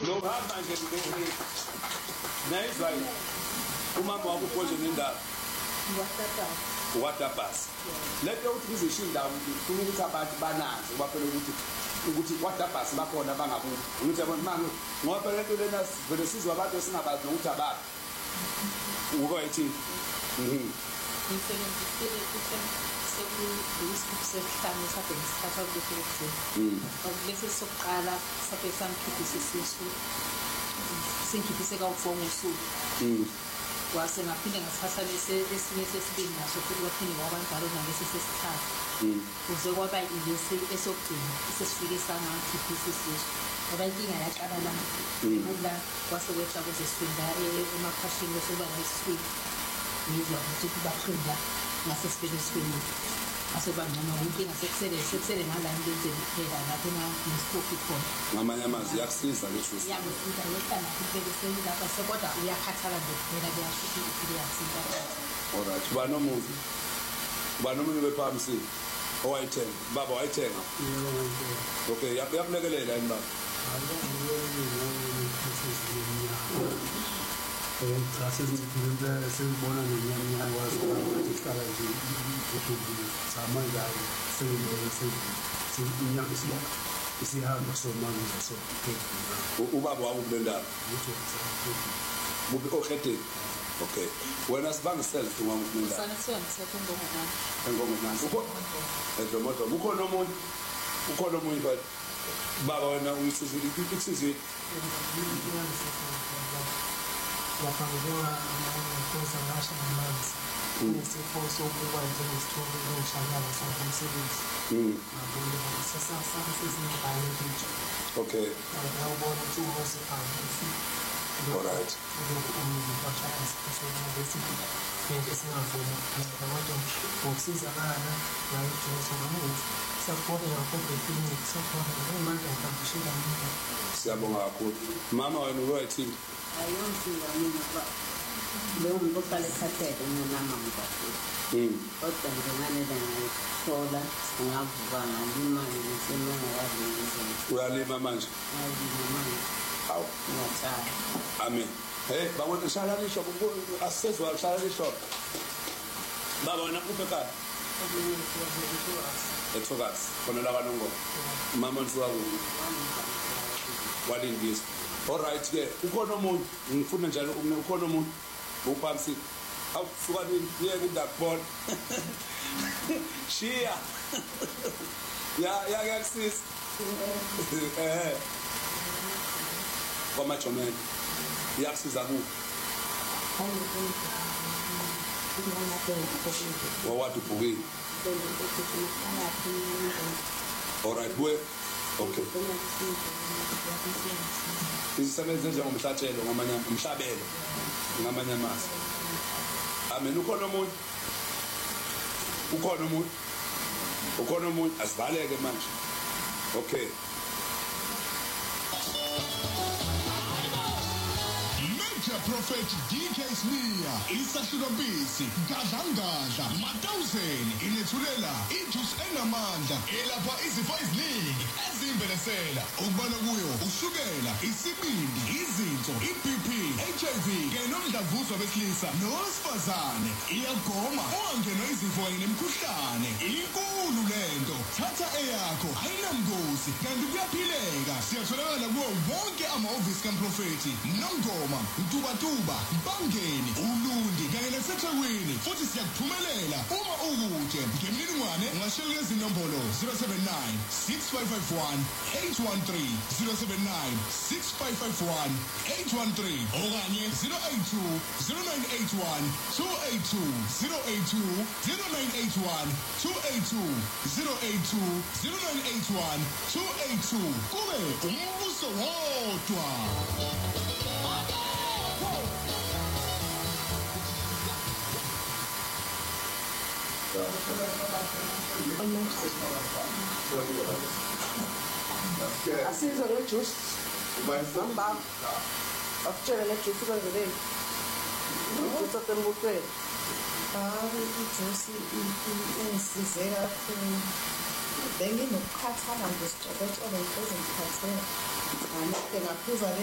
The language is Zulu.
nohamba nje nayizwa umama wakho uphonje nendaba watabhasi lento ukuthi ngizishinda ufuna ukuthi abantu banazi ngoba phela ukuthi watabhasi bakhona bangabuthi ukuthi yabona manje ngoba phela lento lena vele sizwa abantu esingabazi nokuthi ababi uko yithi ngisebenzisile isikhathi sesihlanu sakhe ngisithatha ukuthi lesi sokuqala sakhe sangikhiphisa isisu singikhiphise kawu-4 ngosuku wase ngaphinde ngasithatha esinye sesibili naso futhi kwaphinde kwabanjalo nalesi sesithathu kuze kwaba ilesi esokugcina esesifike sangangikhiphisa isisu ngoba inkinga yaqala la kwase kwehla kwezesifunda emakhashini osoba la esiswini ngizwa ukuthi kubaxhila ngasesibili esiswini asebangcono inkinga sekusele ngala ngenzeni kuphela lapho ngisiphofu khona ngamanye amazwi yakusiza lethusi yangisiza yehlala kuphela selapha sekodwa uyakhathala nje kuphela kuyashuthi ukuthi yasiza alright uba nomunye bephamsi owayithenga baba wayithenga okay yakulekelela yini baba cha sengibona ngenyama yakwazi ukuthi ihlala nje uthubile samanje inyanga isihamba somanga so ubaba wakho kule ndaba bubi okhetheni okay wena sibangisele ungama kule ndaba sana siyangithetha engomama edomodo ukhona omunye baba wena uyisizile ikusizile yafanelwa amakosa ngasho ngamanzi nesifo sokuba njengesithombe ngishayala somsebenzi ngabona sasasa sezingabhaye nje okay ngiyabona ukuthi uwase phambi alright ngiyashaya isipho bese nje singavuma abantu ngokusizakala ngayijose ngomuthi saphola ngakho clinic saphola ngemandla yakambishela mina siyabonga kakhulu mama wena uyoyithini ayonkinga mina ba leyo muntu ohlala ekhathele nginamama kakhulu kodwa nje nganele ngayithola ngavuka ngalima ngisemangakadlulizela uyalima manje hawu ngiyatshala amen hey babona shala lisho asizwa shala lisho baba wena uphe ekhaya ethokazi khona la kanongo mama nsuka walindisa alright ke ukhona umuntu ngifuna njalo ukhona umuntu uphamsi awusuka niyeke indakubona shiya ya yakusisa kwamajomela yakusiza ku wawadi bukini alright we okay izisebenze njengomhlatshelo umhlabelo ngamanye amazwi amen ukhona umuntu asivaleke manje okay Prophet DK Smear isahlukampisi gadlangadla ma1000 inethulela ijuice enamandla elapha izifo eziningi ezimbelesela ukubona kuyo ushukela isibindi izinso iBP HIV kanye nomdlavuzo besilisa nowesifazane iyagoma ungangenwa izifo kanye nemikhuhlane inkulu lento thatha eyakho ayinamgozi kanti kuyaphileka siyatholakala kuwo wonke amahhovisi kaMprofeti Nongoma Tuba Bangeni Ulundi kanye naseThekwini futhi siyakuphumelela uma ukude ngemininingwane ungashela lezi nombolo 079 6551 813 079 6551 813 okanye 082 0981 282 082 0981 282 082 0981 282 kube umbuso wodwa. asizwe ngejuice ngamba akutshela ngejuice kwenzekeni ukuthi atembukele ijuice ingisize kakhulu benginokuqhathala nje sicobocolo ngiphuza ngiphathela ngaphuza